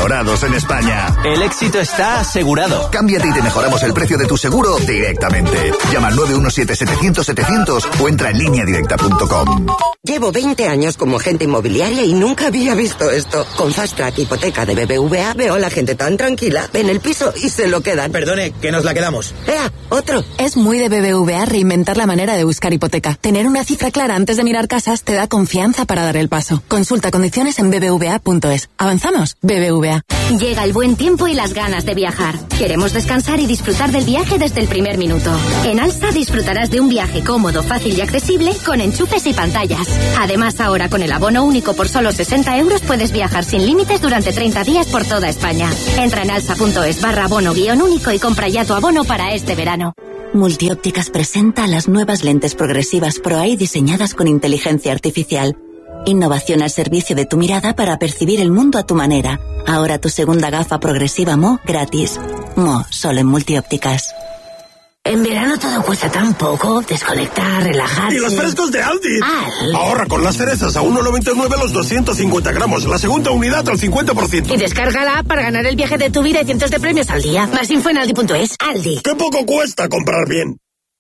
asegurados en España. El éxito está asegurado. Cámbiate y te mejoramos el precio de tu seguro directamente. Llama al 917-700-700 o entra en lineadirecta.com. Llevo 20 años como agente inmobiliaria y nunca había visto esto. Con Fast Track Hipoteca de BBVA veo a la gente tan tranquila. Ven el piso y se lo quedan. Perdone, que nos la quedamos. ¡Ea! ¡Otro! Es muy de BBVA reinventar la manera de buscar hipoteca. Tener una cifra clara antes de mirar casas te da confianza para dar el paso. Consulta condiciones en bbva.es. ¿Avanzamos? BBVA. Llega el buen tiempo y las ganas de viajar. Queremos descansar y disfrutar del viaje desde el primer minuto. En Alsa disfrutarás de un viaje cómodo, fácil y accesible con enchufes y pantallas. Además, ahora con el abono único por solo 60 euros puedes viajar sin límites durante 30 días por toda España. Entra en alsa.es/abono-único y compra ya tu abono para este verano. Multiópticas presenta las nuevas lentes progresivas Pro-Eye diseñadas con inteligencia artificial. Innovación al servicio de tu mirada para percibir el mundo a tu manera. Ahora tu segunda gafa progresiva Mo gratis. Mo, solo en Multiópticas. En verano todo cuesta tan poco, desconectar, relajarse. ¡Y los frescos de Aldi! ¡Al! Ahorra con las cerezas a 1,99 los 250 gramos, la segunda unidad al 50%. Y descárgala para ganar el viaje de tu vida y cientos de premios al día. Más info en aldi.es. Aldi. ¡Qué poco cuesta comprar bien!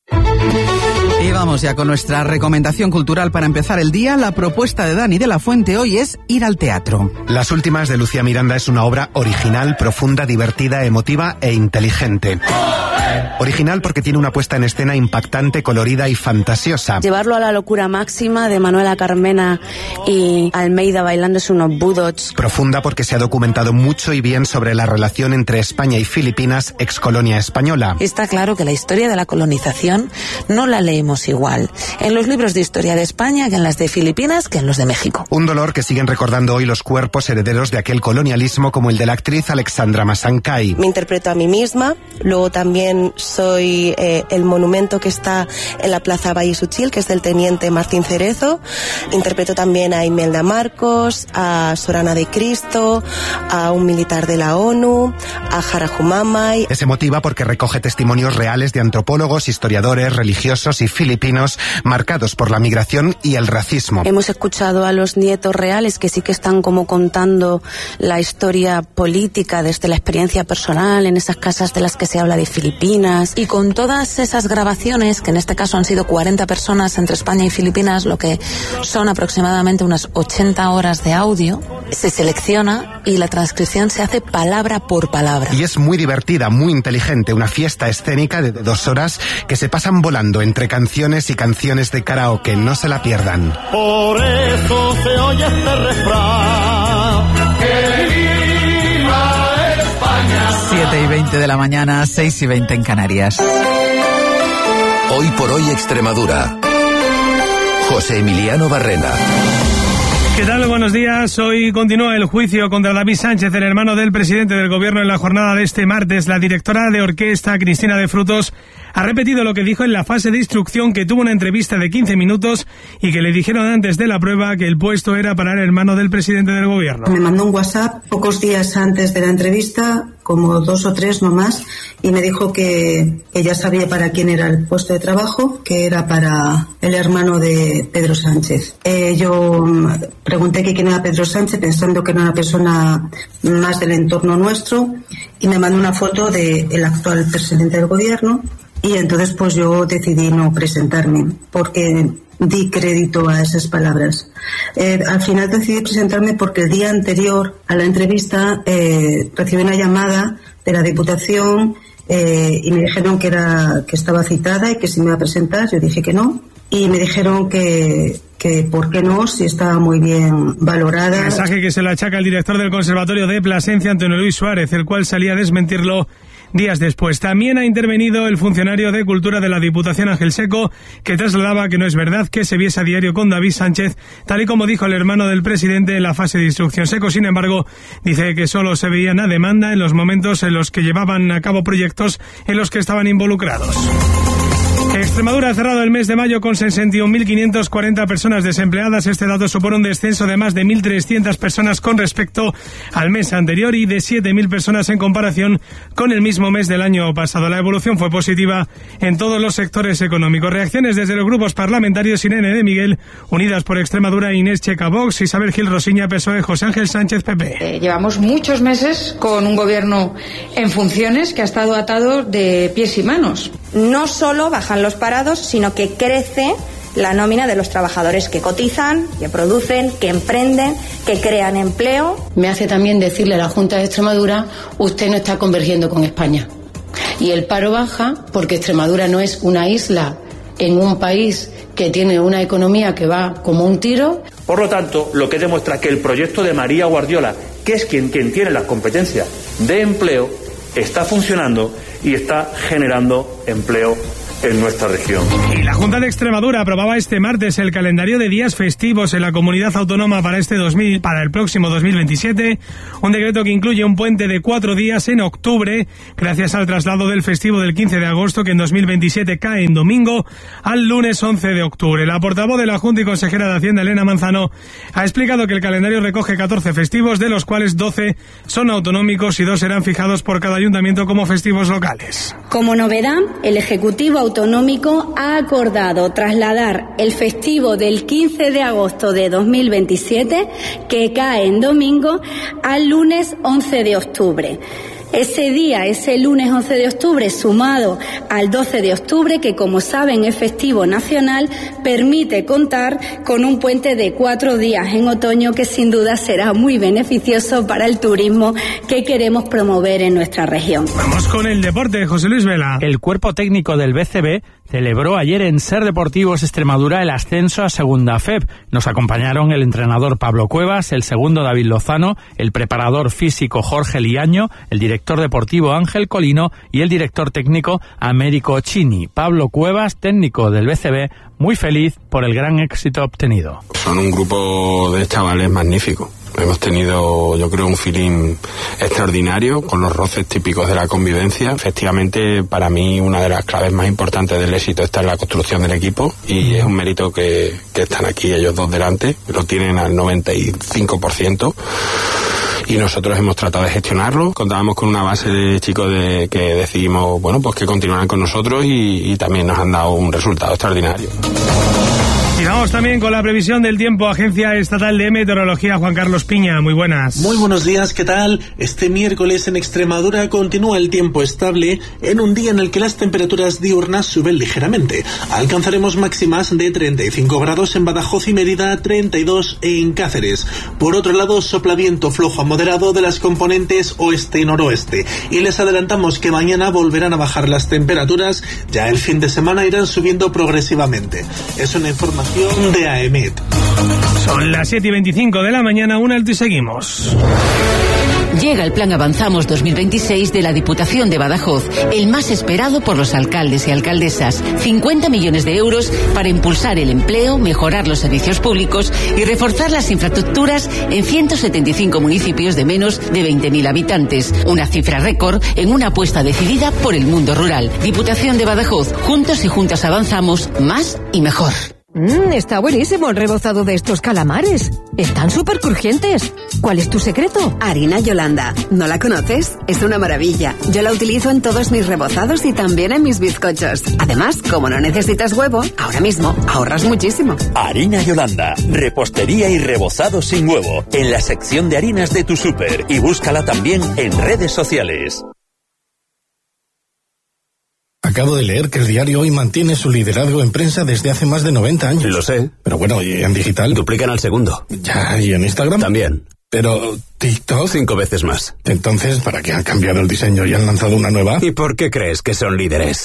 Y vamos ya con nuestra recomendación cultural para empezar el día. La propuesta de Dani de la Fuente hoy es ir al teatro. Las últimas de Lucía Miranda es una obra original, profunda, divertida, emotiva e inteligente. Original porque tiene una puesta en escena impactante, colorida y fantasiosa. Llevarlo a la locura máxima de Manuela Carmena y Almeida bailándose unos budots. Profunda porque se ha documentado mucho y bien sobre la relación entre España y Filipinas, excolonia española. Está claro que la historia de la colonización no la leemos igual en los libros de historia de España que en las de Filipinas que en los de México. Un dolor que siguen recordando hoy los cuerpos herederos de aquel colonialismo, como el de la actriz Alexandra Masancay. Me interpreto a mí misma, luego también soy el monumento que está en la Plaza Valle Suchil, que es del teniente Martín Cerezo. Interpreto también a Imelda Marcos, a Sorana de Cristo, a un militar de la ONU, a Jarajumamay. Es emotiva porque recoge testimonios reales de antropólogos, historiadores, religiosos y filipinos marcados por la migración y el racismo. Hemos escuchado a los nietos reales que sí que están como contando la historia política desde la experiencia personal en esas casas de las que se habla de Filipinas. Y con todas esas grabaciones, que en este caso han sido 40 personas entre España y Filipinas, lo que son aproximadamente unas 80 horas de audio, se selecciona y la transcripción se hace palabra por palabra. Y es muy divertida, muy inteligente, una fiesta escénica de 2 horas que se pasan volando entre canciones y canciones de karaoke. No se la pierdan. Por eso se oye este refrán. ¡Que viva España! 7:20 de la mañana, 6:20 en Canarias. Hoy por hoy Extremadura. José Emiliano Barrena. ¿Qué tal? Buenos días. Hoy continúa el juicio contra David Sánchez, el hermano del presidente del gobierno. En la jornada de este martes, la directora de orquesta, Cristina de Frutos, ha repetido lo que dijo en la fase de instrucción, que tuvo una entrevista de 15 minutos y que le dijeron antes de la prueba que el puesto era para el hermano del presidente del gobierno. Me mandó un WhatsApp pocos días antes de la entrevista, como 2 o 3 no más, y me dijo que ya sabía para quién era el puesto de trabajo, que era para el hermano de Pedro Sánchez. Yo pregunté que quién era Pedro Sánchez, pensando que era una persona más del entorno nuestro, y me mandó una foto del actual presidente del gobierno. Y entonces pues yo decidí no presentarme porque di crédito a esas palabras. Al final decidí presentarme porque el día anterior a la entrevista recibí una llamada de la Diputación y me dijeron que estaba citada y que si me iba a presentar. Yo dije que no. Y me dijeron que por qué no, si estaba muy bien valorada. Mensaje que se le achaca al director del Conservatorio de Plasencia, Antonio Luis Suárez, el cual salía a desmentirlo días después. También ha intervenido el funcionario de Cultura de la Diputación, Ángel Seco, que trasladaba que no es verdad que se viese a diario con David Sánchez, tal y como dijo el hermano del presidente en la fase de instrucción. Seco, sin embargo, dice que solo se veían a demanda en los momentos en los que llevaban a cabo proyectos en los que estaban involucrados. Extremadura ha cerrado el mes de mayo con 61.540 personas desempleadas. Este dato supone un descenso de más de 1.300 personas con respecto al mes anterior y de 7.000 personas en comparación con el mismo mes del año pasado. La evolución fue positiva en todos los sectores económicos. Reacciones desde los grupos parlamentarios: Irene de Miguel, Unidas por Extremadura; Inés Checa, Vox; Isabel Gil Rosiña, PSOE; José Ángel Sánchez, PP. Llevamos muchos meses con un gobierno en funciones que ha estado atado de pies y manos. No solo bajan los parados, sino que crece la nómina de los trabajadores que cotizan, que producen, que emprenden, que crean empleo. Me hace también decirle a la Junta de Extremadura: usted no está convergiendo con España. Y el paro baja porque Extremadura no es una isla en un país que tiene una economía que va como un tiro. Por lo tanto, lo que demuestra que el proyecto de María Guardiola, que es quien tiene las competencias de empleo, está funcionando y está generando empleo en nuestra región. Y la Junta de Extremadura aprobaba este martes el calendario de días festivos en la comunidad autónoma para el próximo 2027, un decreto que incluye un puente de 4 días en octubre, gracias al traslado del festivo del 15 de agosto, que en 2027 cae en domingo, al lunes 11 de octubre. La portavoz de la Junta y consejera de Hacienda, Elena Manzano, ha explicado que el calendario recoge 14 festivos, de los cuales 12 son autonómicos y 2 serán fijados por cada ayuntamiento como festivos locales. Como novedad, el Ejecutivo Autonómico ha acordado trasladar el festivo del 15 de agosto de 2027, que cae en domingo, al lunes 11 de octubre. Ese día, ese lunes 11 de octubre, sumado al 12 de octubre, que como saben es festivo nacional, permite contar con un puente de 4 días en otoño que sin duda será muy beneficioso para el turismo que queremos promover en nuestra región. Vamos con el deporte, José Luis Vela. El cuerpo técnico del BCB celebró ayer en Ser Deportivos Extremadura el ascenso a Segunda FEP. Nos acompañaron el entrenador Pablo Cuevas, el segundo David Lozano, el preparador físico Jorge Liaño, el director deportivo Ángel Colino y el director técnico Américo Chini. Pablo Cuevas, técnico del BCB, muy feliz por el gran éxito obtenido. Son un grupo de chavales magníficos. Hemos tenido, yo creo, un feeling extraordinario con los roces típicos de la convivencia. Efectivamente, para mí, una de las claves más importantes del éxito está en la construcción del equipo, y es un mérito que están aquí ellos dos delante, lo tienen al 95%. Y nosotros hemos tratado de gestionarlo. Contábamos con una base de chicos que decidimos, pues que continuaran con nosotros, y también nos han dado un resultado extraordinario. Y vamos también con la previsión del tiempo. Agencia Estatal de Meteorología, Juan Carlos Piña, muy buenas. Muy buenos días, ¿qué tal? Este miércoles en Extremadura continúa el tiempo estable en un día en el que las temperaturas diurnas suben ligeramente. Alcanzaremos máximas de 35 grados en Badajoz y Mérida, 32 en Cáceres. Por otro lado, sopla viento flojo a moderado de las componentes oeste y noroeste. Y les adelantamos que mañana volverán a bajar las temperaturas, ya el fin de semana irán subiendo progresivamente. Es una información de AEMET. Son las 7:25 de la mañana, un alto y seguimos. Llega el Plan Avanzamos 2026 de la Diputación de Badajoz, el más esperado por los alcaldes y alcaldesas. 50 millones de euros para impulsar el empleo, mejorar los servicios públicos y reforzar las infraestructuras en 175 municipios de menos de 20.000 habitantes. Una cifra récord en una apuesta decidida por el mundo rural. Diputación de Badajoz, juntos y juntas avanzamos más y mejor. Está buenísimo el rebozado de estos calamares. Están súper crujientes. ¿Cuál es tu secreto? Harina Yolanda. ¿No la conoces? Es una maravilla. Yo la utilizo en todos mis rebozados y también en mis bizcochos. Además, como no necesitas huevo, ahora mismo ahorras muchísimo. Harina Yolanda. Repostería y rebozado sin huevo. En la sección de harinas de tu súper. Y búscala también en redes sociales. Acabo de leer que el diario Hoy mantiene su liderazgo en prensa desde hace más de 90 años. Lo sé. Pero bueno, ¿y en digital? Duplican al segundo. Ya, ¿y en Instagram? También. Pero TikTok... 5 veces más. Entonces, ¿para qué han cambiado el diseño y han lanzado una nueva? ¿Y por qué crees que son líderes?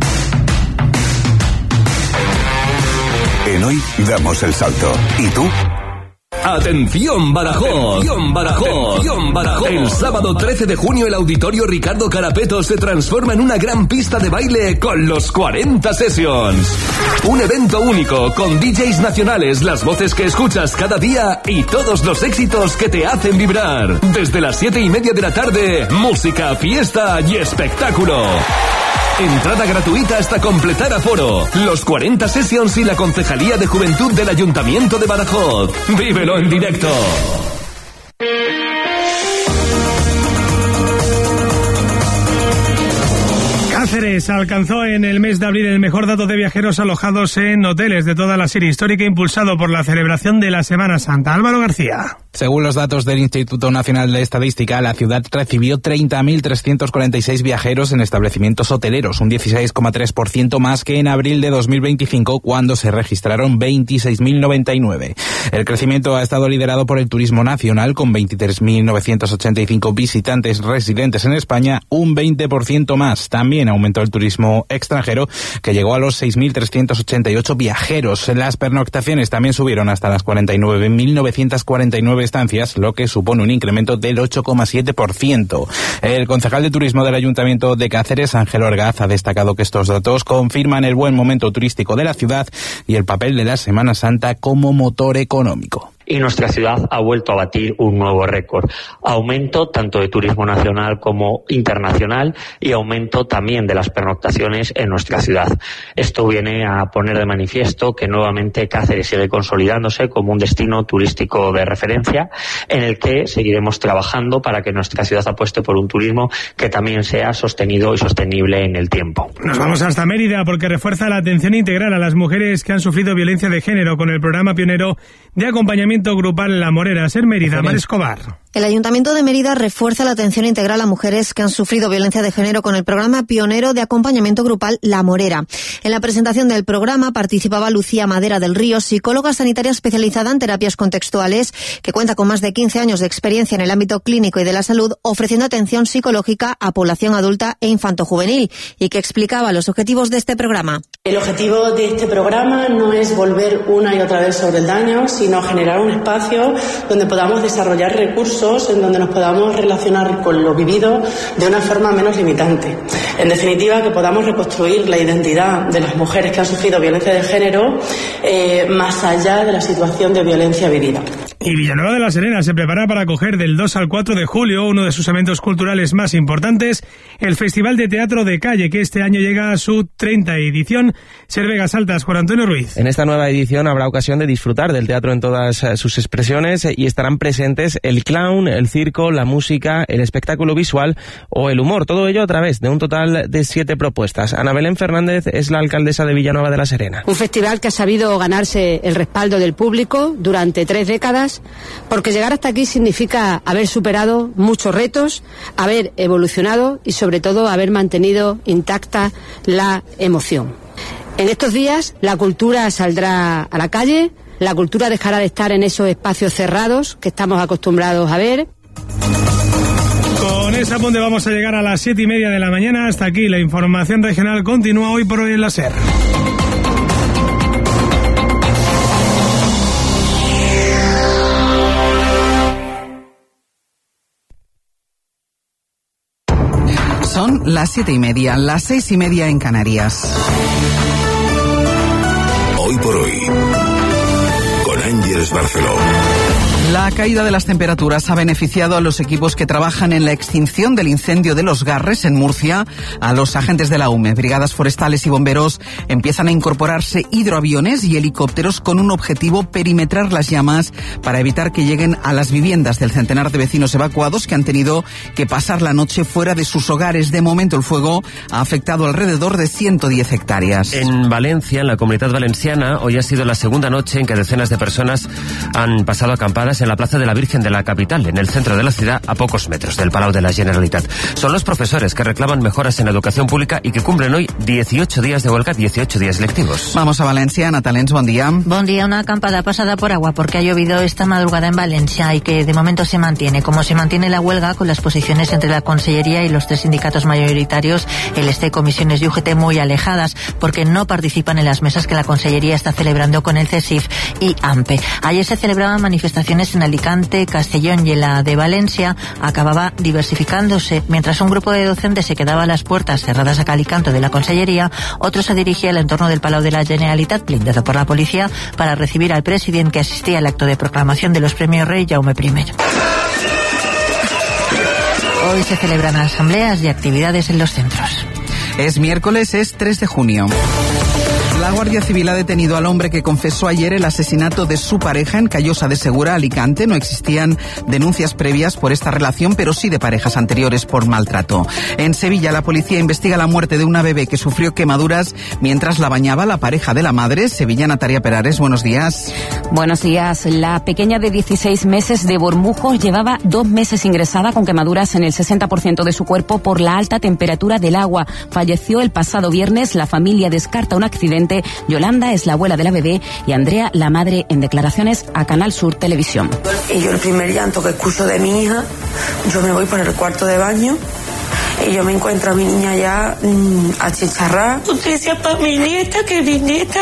En Hoy damos el salto. ¿Y tú? Atención Badajoz. Atención Badajoz. Atención Badajoz. El sábado 13 de junio el Auditorio Ricardo Carapeto se transforma en una gran pista de baile con los 40 Sessions. Un evento único con DJs nacionales, las voces que escuchas cada día y todos los éxitos que te hacen vibrar. Desde las 7:30 de la tarde, música, fiesta y espectáculo. Entrada gratuita hasta completar aforo. Los 40 Sessions y la Concejalía de Juventud del Ayuntamiento de Badajoz. ¡Vívelo en directo! Cáceres alcanzó en el mes de abril el mejor dato de viajeros alojados en hoteles de toda la serie histórica, impulsado por la celebración de la Semana Santa. Álvaro García. Según los datos del Instituto Nacional de Estadística, la ciudad recibió 30.346 viajeros en establecimientos hoteleros, un 16,3% más que en abril de 2025, cuando se registraron 26.099. El crecimiento ha estado liderado por el turismo nacional, con 23.985 visitantes residentes en España, un 20% más. También aumentó el turismo extranjero, que llegó a los 6.388 viajeros. Las pernoctaciones también subieron hasta las 49.949 estancias, lo que supone un incremento del 8,7%. El concejal de turismo del Ayuntamiento de Cáceres, Ángel Orgaz, ha destacado que estos datos confirman el buen momento turístico de la ciudad y el papel de la Semana Santa como motor económico. Y nuestra ciudad ha vuelto a batir un nuevo récord. Aumento tanto de turismo nacional como internacional y aumento también de las pernoctaciones en nuestra ciudad. Esto viene a poner de manifiesto que nuevamente Cáceres sigue consolidándose como un destino turístico de referencia, en el que seguiremos trabajando para que nuestra ciudad apueste por un turismo que también sea sostenido y sostenible en el tiempo. Nos vamos hasta Mérida, porque refuerza la atención integral a las mujeres que han sufrido violencia de género con el programa pionero de acompañamiento grupal La Morera. Ser Mérida, Mar Escobar. El Ayuntamiento de Mérida refuerza la atención integral a mujeres que han sufrido violencia de género con el programa pionero de acompañamiento grupal La Morera. En la presentación del programa participaba Lucía Madera del Río, psicóloga sanitaria especializada en terapias contextuales, que cuenta con más de 15 años de experiencia en el ámbito clínico y de la salud, ofreciendo atención psicológica a población adulta e infantojuvenil, y que explicaba los objetivos de este programa. El objetivo de este programa no es volver una y otra vez sobre el daño, sino generar un espacio donde podamos desarrollar recursos, en donde nos podamos relacionar con lo vivido de una forma menos limitante. En definitiva, que podamos reconstruir la identidad de las mujeres que han sufrido violencia de género más allá de la situación de violencia vivida. Y Villanueva de la Serena se prepara para acoger del 2 al 4 de julio uno de sus eventos culturales más importantes, el Festival de Teatro de Calle, que este año llega a su 30ª edición. Ser Vegas Altas, Juan Antonio Ruiz. En esta nueva edición habrá ocasión de disfrutar del teatro en todas sus expresiones y estarán presentes el clown, el circo, la música, el espectáculo visual o el humor. Todo ello a través de un total de 7 propuestas. Ana Belén Fernández es la alcaldesa de Villanueva de la Serena. Un festival que ha sabido ganarse el respaldo del público durante 3 décadas, porque llegar hasta aquí significa haber superado muchos retos, haber evolucionado y sobre todo haber mantenido intacta la emoción. En estos días la cultura saldrá a la calle, la cultura dejará de estar en esos espacios cerrados que estamos acostumbrados a ver. Con ese apunte vamos a llegar a las 7:30 de la mañana. Hasta aquí la información regional continúa hoy por hoy en la SER. Son las 7:30, las 6:30 en Canarias. Hoy por hoy, con Ángeles Barceló. La caída de las temperaturas ha beneficiado a los equipos que trabajan en la extinción del incendio de Los Garres en Murcia. A los agentes de la UME, brigadas forestales y bomberos empiezan a incorporarse hidroaviones y helicópteros con un objetivo: perimetrar las llamas para evitar que lleguen a las viviendas del centenar de vecinos evacuados que han tenido que pasar la noche fuera de sus hogares. De momento el fuego ha afectado alrededor de 110 hectáreas. En Valencia, en la Comunidad Valenciana, hoy ha sido la segunda noche en que decenas de personas han pasado acampadas en la Plaza de la Virgen de la capital, en el centro de la ciudad, a pocos metros del Palau de la Generalitat. Son los profesores que reclaman mejoras en la educación pública y que cumplen hoy 18 días de huelga, 18 días lectivos. Vamos a Valencia. Natalens, buen día. Buen día. Una acampada pasada por agua porque ha llovido esta madrugada en Valencia y que de momento se mantiene. Como se mantiene la huelga, con las posiciones entre la Consellería y los 3 sindicatos mayoritarios, el ST, Comisiones y UGT, muy alejadas porque no participan en las mesas que la Consellería está celebrando con el CESIF y AMPE. Ayer se celebraban manifestaciones en Alicante, Castellón y en la de Valencia acababa diversificándose. Mientras un grupo de docentes se quedaba a las puertas cerradas a cal y canto de la Consellería, otro se dirigía al entorno del Palau de la Generalitat, blindado por la policía, para recibir al presidente que asistía al acto de proclamación de los premios Rey Jaume I. Hoy se celebran asambleas y actividades en los centros. Es miércoles, es 3 de junio. La Guardia Civil ha detenido al hombre que confesó ayer el asesinato de su pareja en Callosa de Segura, Alicante. No existían denuncias previas por esta relación, pero sí de parejas anteriores por maltrato. En Sevilla, la policía investiga la muerte de una bebé que sufrió quemaduras mientras la bañaba la pareja de la madre. Sevillana Taria Perares, buenos días. Buenos días. La pequeña de 16 meses de Bormujos llevaba 2 meses ingresada con quemaduras en el 60% de su cuerpo por la alta temperatura del agua. Falleció el pasado viernes. La familia descarta un accidente. Yolanda es la abuela de la bebé y Andrea, la madre, en declaraciones a Canal Sur Televisión. Y yo el primer llanto que escucho de mi hija, yo me voy por el cuarto de baño y yo me encuentro a mi niña ya achicharrada. Justicia para mi nieta, que mi nieta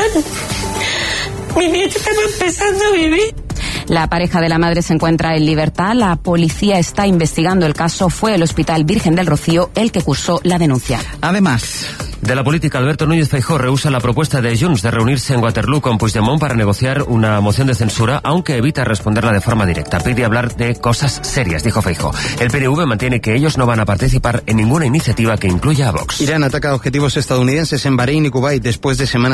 está empezando a vivir. La pareja de la madre se encuentra en libertad. La policía está investigando el caso. Fue el Hospital Virgen del Rocío el que cursó la denuncia. Además, de la política, Alberto Núñez Feijóo rehúsa la propuesta de Junts de reunirse en Waterloo con Puigdemont para negociar una moción de censura, aunque evita responderla de forma directa. Pide hablar de cosas serias, dijo Feijóo. El PNV mantiene que ellos no van a participar en ninguna iniciativa que incluya a Vox. Irán ataca objetivos estadounidenses en Bahrein y Kuwait después de semanas